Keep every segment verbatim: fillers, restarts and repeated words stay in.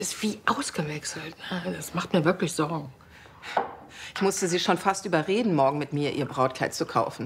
ist wie ausgewechselt. Das macht mir wirklich Sorgen. Ich musste sie schon fast überreden, morgen mit mir ihr Brautkleid zu kaufen.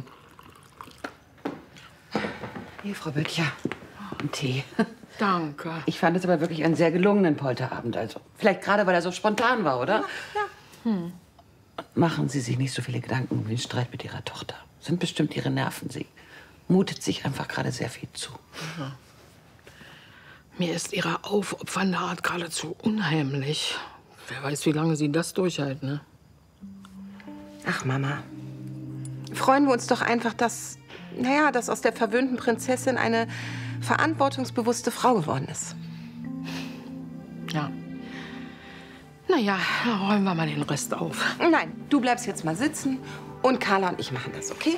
Hier, Frau Böttcher. Ein Tee. Danke. Ich fand es aber wirklich einen sehr gelungenen Polterabend. Also, vielleicht gerade, weil er so spontan war, oder? Ja, ja. Hm. Machen Sie sich nicht so viele Gedanken um den Streit mit Ihrer Tochter. Sind bestimmt Ihre Nerven. Sie mutet sich einfach gerade sehr viel zu. Mhm. Mir ist ihre aufopfernde Art geradezu unheimlich. Wer weiß, wie lange sie das durchhält, ne? Ach, Mama. Freuen wir uns doch einfach, dass, naja, dass aus der verwöhnten Prinzessin eine verantwortungsbewusste Frau geworden ist. Ja. Na ja, dann räumen wir mal den Rest auf. Nein, du bleibst jetzt mal sitzen und Carla und ich machen das, okay?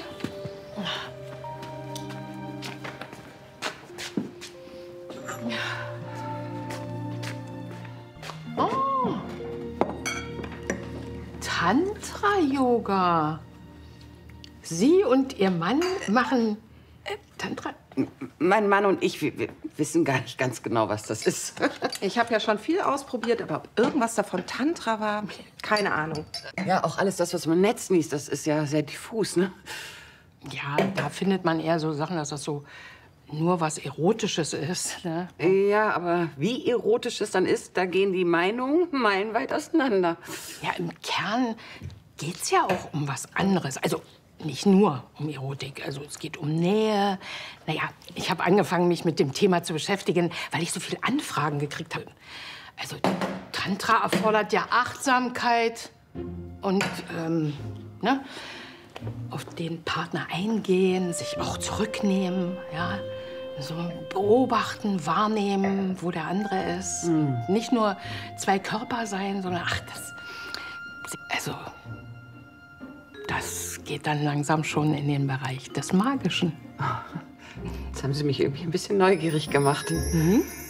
Oh. Tantra-Yoga. Sie und Ihr Mann machen äh, Tantra? Mein Mann und ich, wir, wir wissen gar nicht ganz genau, was das ist. Ich habe ja schon viel ausprobiert, aber ob irgendwas davon Tantra war, keine Ahnung. Ja, auch alles das, was man im Netz liest, das ist ja sehr diffus, ne? Ja, da findet man eher so Sachen, dass das so nur was Erotisches ist, ne? Ja, aber wie erotisch es dann ist, da gehen die Meinungen meilenweit auseinander. Ja, im Kern geht's ja auch um was anderes. Also nicht nur um Erotik. Also es geht um Nähe. Naja, ich habe angefangen, mich mit dem Thema zu beschäftigen, weil ich so viele Anfragen gekriegt habe. Also Tantra erfordert ja Achtsamkeit und ähm, ne? Auf den Partner eingehen, sich auch zurücknehmen, ja. So beobachten, wahrnehmen, wo der andere ist. Mhm. Nicht nur zwei Körper sein, sondern ach, das. Also, das geht dann langsam schon in den Bereich des Magischen. Jetzt haben Sie mich irgendwie ein bisschen neugierig gemacht. Mhm.